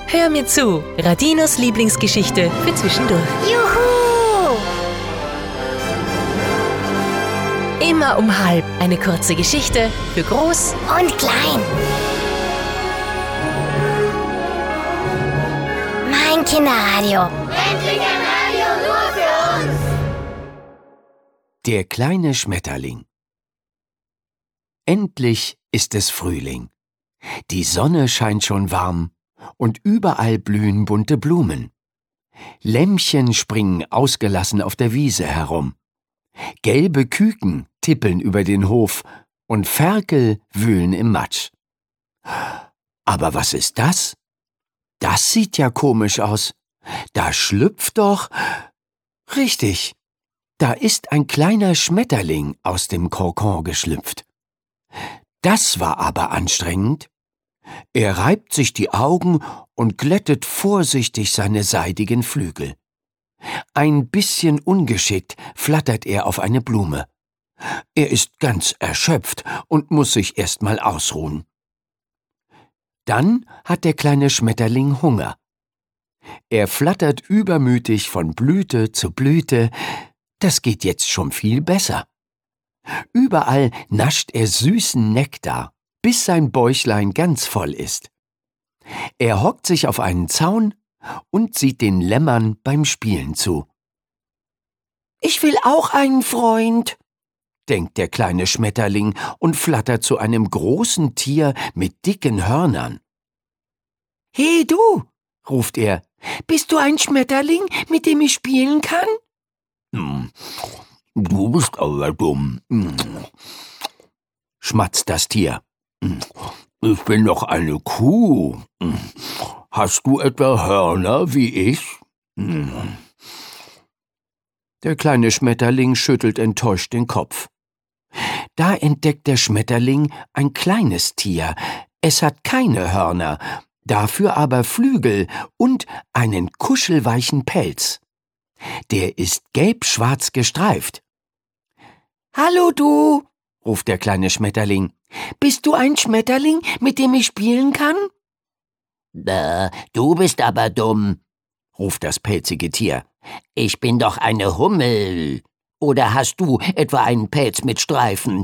Hör mir zu, Radinos Lieblingsgeschichte für zwischendurch. Juhu! Immer um 12:30 eine kurze Geschichte für Groß Und klein. Mein Kinderradio. Endlich ein Radio nur für uns! Der kleine Schmetterling. Endlich ist es Frühling. Die Sonne scheint schon warm und überall blühen bunte Blumen. Lämmchen springen ausgelassen auf der Wiese herum. Gelbe Küken tippeln über den Hof und Ferkel wühlen im Matsch. Aber was ist das? Das sieht ja komisch aus. Da schlüpft doch... Richtig, da ist ein kleiner Schmetterling aus dem Kokon geschlüpft. Das war aber anstrengend. Er reibt sich die Augen und glättet vorsichtig seine seidigen Flügel. Ein bisschen ungeschickt flattert er auf eine Blume. Er ist ganz erschöpft und muss sich erst mal ausruhen. Dann hat der kleine Schmetterling Hunger. Er flattert übermütig von Blüte zu Blüte. Das geht jetzt schon viel besser. Überall nascht er süßen Nektar, bis sein Bäuchlein ganz voll ist. Er hockt sich auf einen Zaun und sieht den Lämmern beim Spielen zu. »Ich will auch einen Freund«, denkt der kleine Schmetterling und flattert zu einem großen Tier mit dicken Hörnern. »Hey du«, ruft er, »bist du ein Schmetterling, mit dem ich spielen kann?« »Du bist aber dumm«, schmatzt das Tier. »Ich bin doch eine Kuh. Hast du etwa Hörner wie ich?« Der kleine Schmetterling schüttelt enttäuscht den Kopf. Da entdeckt der Schmetterling ein kleines Tier. Es hat keine Hörner, dafür aber Flügel und einen kuschelweichen Pelz. Der ist gelb-schwarz gestreift. »Hallo du«, ruft der kleine Schmetterling. »Bist du ein Schmetterling, mit dem ich spielen kann?« Du bist aber dumm«, ruft das pelzige Tier. »Ich bin doch eine Hummel. Oder hast du etwa einen Pelz mit Streifen?«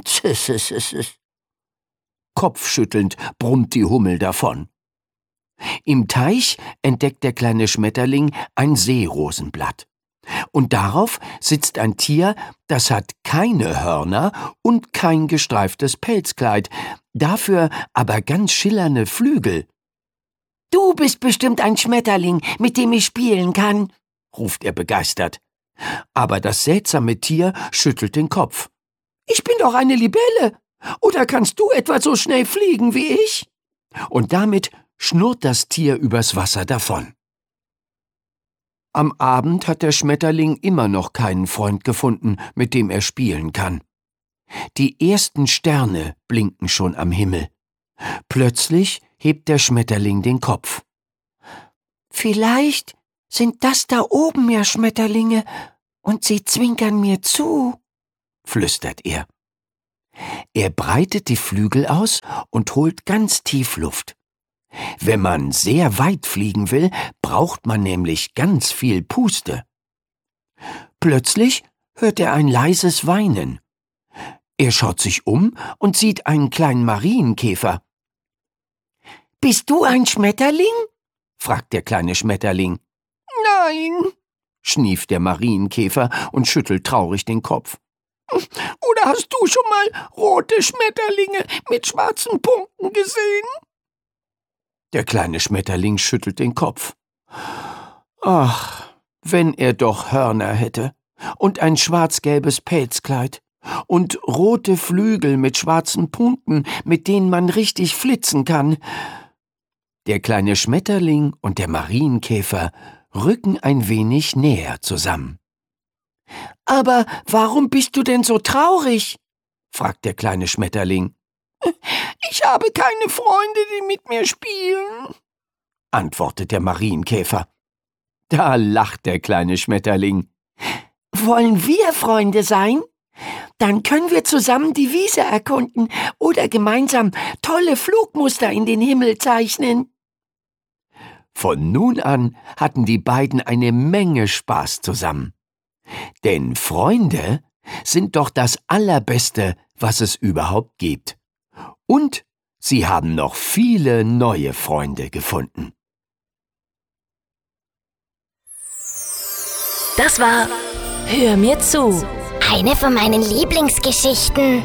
Kopfschüttelnd brummt die Hummel davon. Im Teich entdeckt der kleine Schmetterling ein Seerosenblatt. Und darauf sitzt ein Tier, das hat keine Hörner und kein gestreiftes Pelzkleid, dafür aber ganz schillernde Flügel. »Du bist bestimmt ein Schmetterling, mit dem ich spielen kann«, ruft er begeistert. Aber das seltsame Tier schüttelt den Kopf. »Ich bin doch eine Libelle. Oder kannst du etwa so schnell fliegen wie ich?« Und damit schnurrt das Tier übers Wasser davon. Am Abend hat der Schmetterling immer noch keinen Freund gefunden, mit dem er spielen kann. Die ersten Sterne blinken schon am Himmel. Plötzlich hebt der Schmetterling den Kopf. »Vielleicht sind das da oben ja Schmetterlinge und sie zwinkern mir zu«, flüstert er. Er breitet die Flügel aus und holt ganz tief Luft. Wenn man sehr weit fliegen will, braucht man nämlich ganz viel Puste. Plötzlich hört er ein leises Weinen. Er schaut sich um und sieht einen kleinen Marienkäfer. »Bist du ein Schmetterling?« fragt der kleine Schmetterling. »Nein«, schnieft der Marienkäfer und schüttelt traurig den Kopf. »Oder hast du schon mal rote Schmetterlinge mit schwarzen Punkten gesehen?« Der kleine Schmetterling schüttelt den Kopf. »Ach, wenn er doch Hörner hätte und ein schwarz-gelbes Pelzkleid und rote Flügel mit schwarzen Punkten, mit denen man richtig flitzen kann.« Der kleine Schmetterling und der Marienkäfer rücken ein wenig näher zusammen. »Aber warum bist du denn so traurig?« fragt der kleine Schmetterling. »Ich habe keine Freunde, die mit mir spielen«, antwortet der Marienkäfer. Da lacht der kleine Schmetterling. »Wollen wir Freunde sein? Dann können wir zusammen die Wiese erkunden oder gemeinsam tolle Flugmuster in den Himmel zeichnen.« Von nun an hatten die beiden eine Menge Spaß zusammen. Denn Freunde sind doch das Allerbeste, was es überhaupt gibt. Und sie haben noch viele neue Freunde gefunden. Das war Hör mir zu. Eine von meinen Lieblingsgeschichten.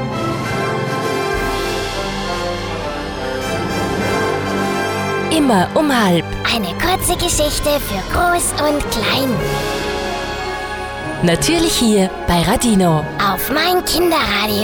Immer um halb. Eine kurze Geschichte für Groß und Klein. Natürlich hier bei Radino. Auf mein Kinderradio.